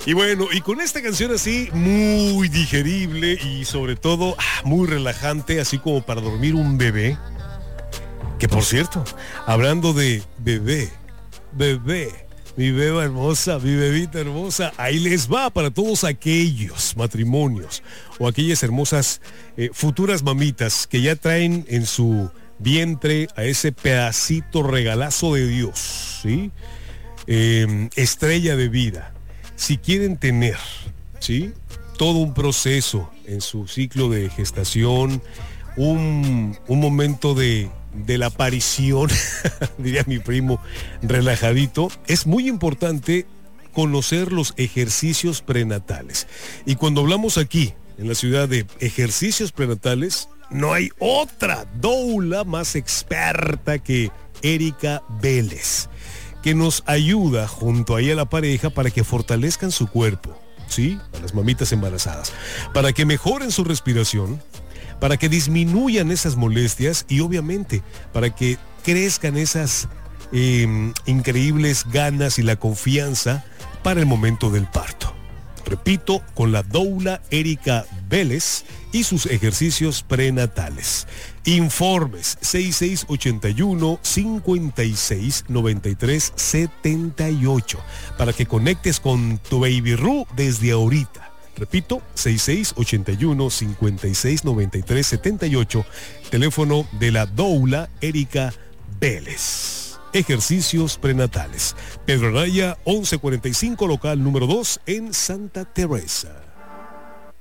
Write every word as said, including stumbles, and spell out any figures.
Y bueno, y con esta canción así, muy digerible y sobre todo ah, muy relajante, así como para dormir un bebé. Que por cierto, hablando de bebé, bebé, mi beba hermosa, mi bebita hermosa, ahí les va para todos aquellos matrimonios o aquellas hermosas eh, futuras mamitas que ya traen en su vientre a ese pedacito regalazo de Dios, ¿sí? Eh, estrella de vida. Si quieren tener, ¿sí?, todo un proceso en su ciclo de gestación, un, un momento de, de la aparición, diría mi primo, relajadito, es muy importante conocer los ejercicios prenatales. Y cuando hablamos aquí, en la ciudad, de ejercicios prenatales, no hay otra doula más experta que Erika Vélez, que nos ayuda junto ahí a la pareja para que fortalezcan su cuerpo, ¿sí?, a las mamitas embarazadas, para que mejoren su respiración, para que disminuyan esas molestias y obviamente para que crezcan esas eh, increíbles ganas y la confianza para el momento del parto. Repito, con la doula Erika Vélez y sus ejercicios prenatales. Informes seis seis ocho uno, cinco seis nueve tres siete ocho para que conectes con tu Baby Ru desde ahorita. Repito, seis seis ocho uno, cinco seis nueve tres siete ocho, teléfono de la doula Erika Vélez. Ejercicios prenatales. Pedro Araya, once cuarenta y cinco, local número dos en Santa Teresa.